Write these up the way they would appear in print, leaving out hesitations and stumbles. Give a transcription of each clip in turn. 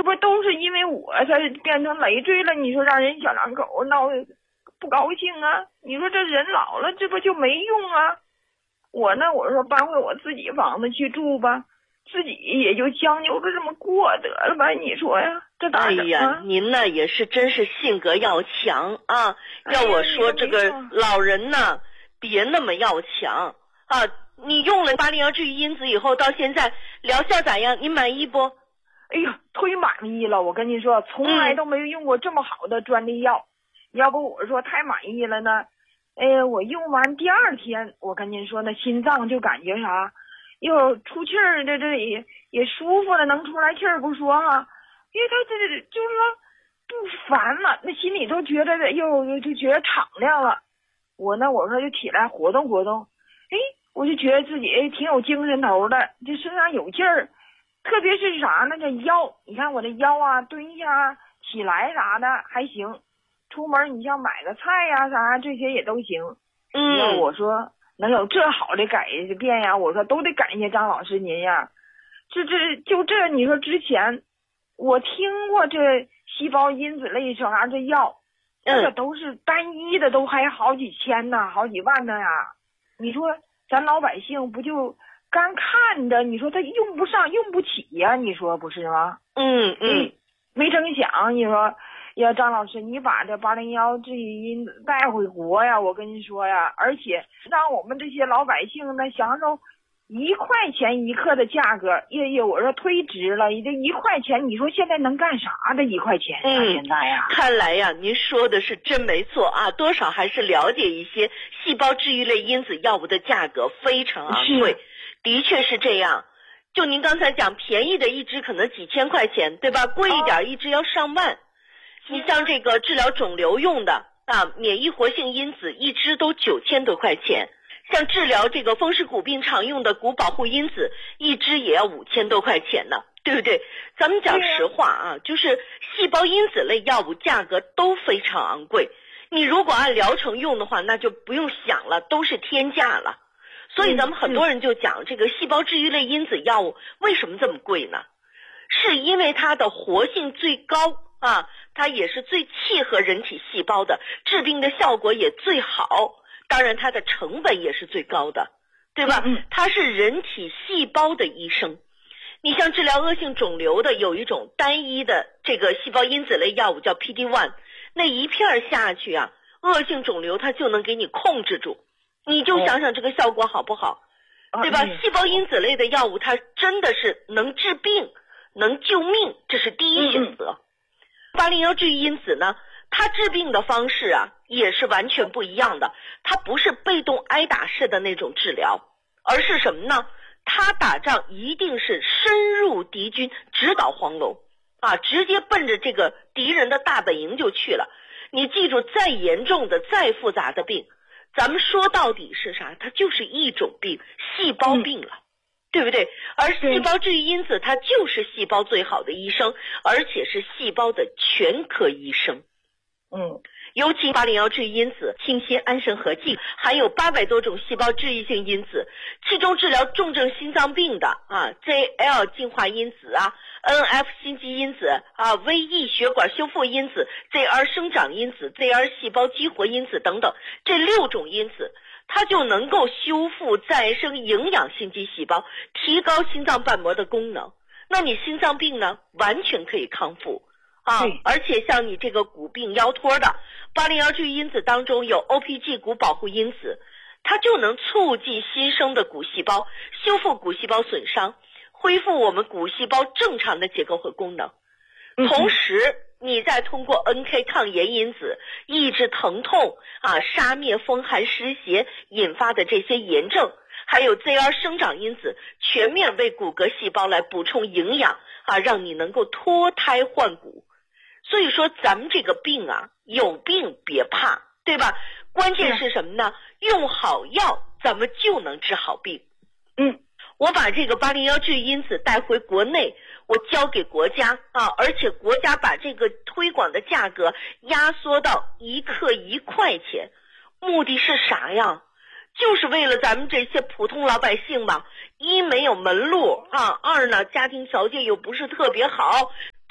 这不都是因为我才变成累赘了？你说让人小两口闹不高兴啊？你说这人老了，这不就没用啊？我呢，我说搬回我自己房子去住吧，自己也就将就着这么过得了吧？你说呀，这咋整啊？ 哎呀，您呢也是真是性格要强啊！要我说，这个老人呢，别那么要强啊！你用了801治愈因子以后，到现在疗效咋样？你满意不？ 哎呀，忒满意了！我跟你说，从来都没有用过这么好的专利药，要不我说太满意了呢。我用完第2天，我跟您说，那心脏就感觉啥，又出气儿的，这也舒服了，能出来气儿不说哈，因为他这就是说不烦了，那心里头觉得又就觉得敞亮了。我呢，我说就起来活动活动，我就觉得自己挺有精神头的，这身上有劲儿。特别是啥呢？这腰，你看我这腰啊，蹲下起来啥的还行，出门你像买个菜呀啥这些也都行。要我说能有这好的改变呀，我说都得感谢张老师您呀。这你说之前我听过这细胞因子类啥这药，这个都是单一的，都还好几千呢，好几万呢呀。你说咱老百姓不就干看着，你说他用不上用不起呀，你说不是吗？没成想，你说呀，张老师，你把这801治愈因子带回国呀，我跟你说呀，而且让我们这些老百姓呢享受1块钱1克的价格，我说忒值了，这1块钱，你说现在能干啥的1块钱呀？现在呀， 看来呀，您说的是真没错啊，多少还是了解一些细胞治愈类因子药物的价格非常昂贵。的确是这样，就您刚才讲，便宜的一支可能几千块钱，对吧？贵一点一支要上万。你像这个治疗肿瘤用的啊，免疫活性因子一支都9000多块钱，像治疗这个风湿骨病常用的骨保护因子一支也要5000多块钱呢，对不对？咱们讲实话啊，就是细胞因子类药物价格都非常昂贵，你如果按疗程用的话，那就不用想了，都是天价了。所以咱们很多人就讲这个细胞治愈类因子药物为什么这么贵呢？是因为它的活性最高啊，它也是最契合人体细胞的，治病的效果也最好，当然它的成本也是最高的，对吧？它是人体细胞的医生。你像治疗恶性肿瘤的有一种单一的这个细胞因子类药物叫 PD-1， 那一片下去啊，恶性肿瘤它就能给你控制住，你就想想这个效果好不好，对吧？细胞因子类的药物它真的是能治病能救命，这是第一选择。801治愈因子呢，它治病的方式啊也是完全不一样的，它不是被动挨打式的那种治疗，而是什么呢？它打仗一定是深入敌军，直捣黄龙啊，直接奔着这个敌人的大本营就去了。你记住，再严重的再复杂的病，咱们说到底是啥？它就是一种病，细胞病了，对不对？而细胞治愈因子它就是细胞最好的医生，而且是细胞的全科医生。尤其801治愈因子清新安神和净，含有800多种细胞治愈性因子，其中治疗重症心脏病的啊 ，ZL 净化因子啊，NF 心肌因子啊，VE 血管修复因子， ZR 生长因子， ZR 细胞激活因子等等，这6种因子它就能够修复再生营养心肌细胞，提高心脏瓣膜的功能，那你心脏病呢完全可以康复啊！而且像你这个骨病腰托的801治愈因子当中有 OPG 骨保护因子，它就能促进新生的骨细胞，修复骨细胞损伤，恢复我们骨细胞正常的结构和功能。同时你再通过 NK 抗炎因子抑制疼痛啊，杀灭风寒湿邪引发的这些炎症，还有 ZR 生长因子全面为骨骼细胞来补充营养啊，让你能够脱胎换骨。所以说咱们这个病啊，有病别怕，对吧？关键是什么呢？用好药咱们就能治好病。我把这个801治愈因子带回国内，我交给国家啊，而且国家把这个推广的价格压缩到1克1块钱，目的是啥呀？就是为了咱们这些普通老百姓嘛，一没有门路啊，二呢家庭条件又不是特别好，对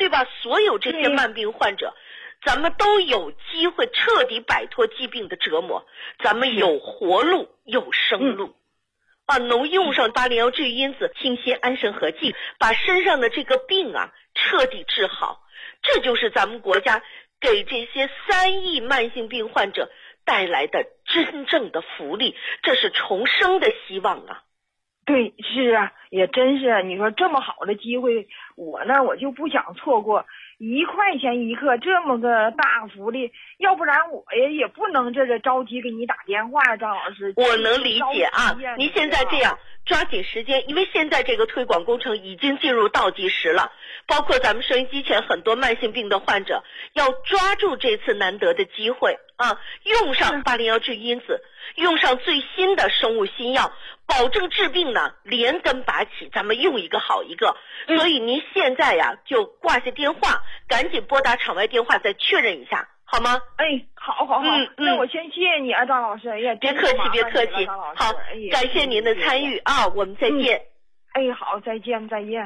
吧？所有这些慢病患者，咱们都有机会彻底摆脱疾病的折磨，咱们有活路，有生路。能用上801治愈因子，清心安神合剂，把身上的这个病啊彻底治好。这就是咱们国家给这些3亿慢性病患者带来的真正的福利，这是重生的希望啊。 对，是啊，也真是，你说这么好的机会，我就不想错过，1块钱1克这么个大福利，要不然我也不能这着急给你打电话，张老师。 我能理解啊，您现在这样抓紧时间，因为现在这个推广工程已经进入倒计时了，包括咱们收音机前很多慢性病的患者，要抓住这次难得的机会啊，用上801治愈因子，用上最新的生物新药，保证治病呢连根拔起，咱们用一个好一个。所以您现在呀就挂下电话，赶紧拨打场外电话再确认一下，好吗？ 好，那我先谢谢你啊，张老师。 别客气，好，感谢您的参与啊，我们再见。 好，再见。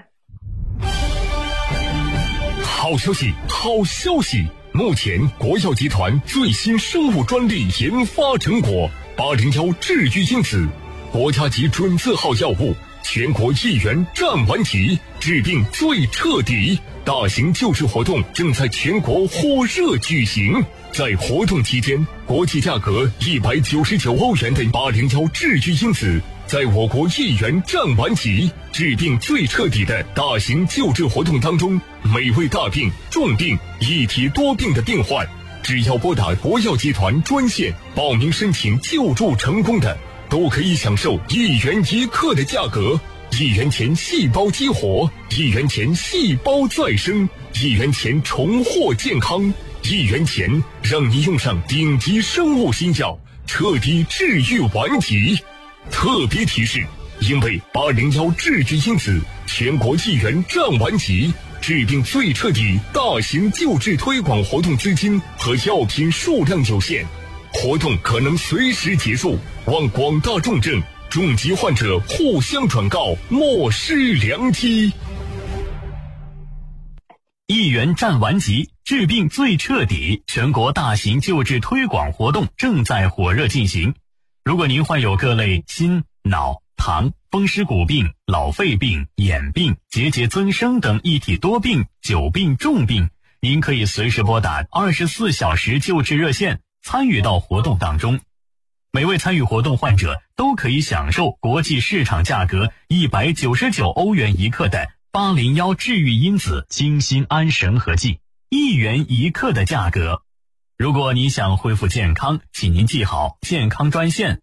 好消息！目前国药集团最新生物专利研发成果801治愈因子，国家级准字号药物，全国1元占完级，治病最彻底。大型救治活动正在全国火热举行，在活动期间，国际价格199欧元的801治愈因子，在我国1元占完级，治病最彻底的大型救治活动当中，每位大病、重病、一体多病的病患，只要拨打国药集团专线报名申请救助成功的，都可以享受1元1克的价格，1元钱细胞激活，1元钱细胞再生，1元钱重获健康，1元钱让你用上顶级生物新药，彻底治愈顽疾。特别提示，因为801治愈因子全国1元占完级，治病最彻底大型救治推广活动资金和药品数量有限，活动可能随时结束，望广大重症重疾患者互相转告，莫失良机。 1元占完级，治病最彻底，全国大型救治推广活动正在火热进行。如果您患有各类心、脑、糖、风湿骨病、老肺病、眼病、结节增生等一体多病、久病重病，您可以随时拨打24小时救治热线，参与到活动当中。每位参与活动患者都可以享受国际市场价格199欧元1克的801治愈因子清心安神合剂，1元1克的价格。如果你想恢复健康，请您记好健康专线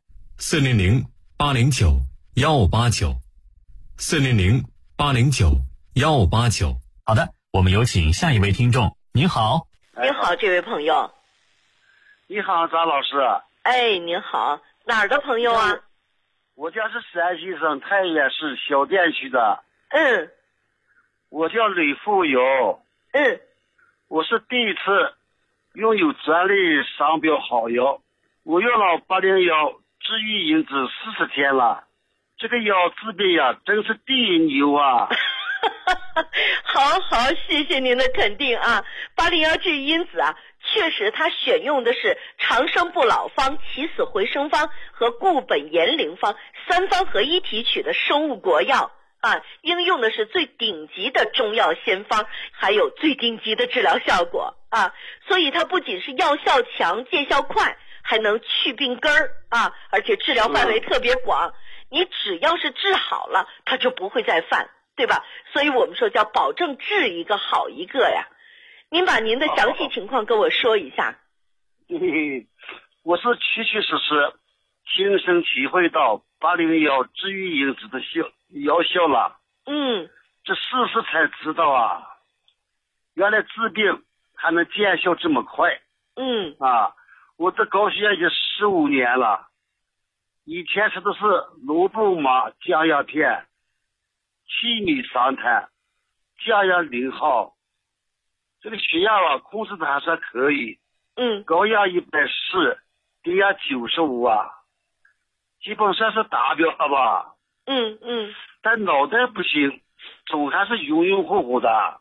400-809-159，400-809-159。好的，我们有请下一位听众。您好。 您好，这位朋友。 你好，张老师。 您好，哪儿的朋友啊？ 我家是山西省太原市小店区的。我叫吕富友。我是第一次拥有专利商标好药，我用了801治愈因子40天了，这个药治病呀，真是第一牛啊！ 好，谢谢您的肯定啊。801治愈因子啊，确实它选用的是长生不老方、起死回生方和固本延龄方3方合一提取的生物国药啊，应用的是最顶级的中药仙方，还有最顶级的治疗效果啊，所以它不仅是药效强、见效快，还能去病根儿啊，而且治疗范围特别广。你只要是治好了，它就不会再犯，对吧？所以我们说叫保证治一个好一个呀。您把您的详细情况跟我说一下。 我是确确实实亲身体会到801治愈因子的药效了。这事实才知道啊，原来治病还能见效这么快。我这高血压已经15年了，以前吃的是罗布玛降压片、气米桑坦、降压0号，这个血压控制的还算可以。高压140，低压95啊，基本上是达标了吧。但脑袋不行，总还是晕晕乎乎的。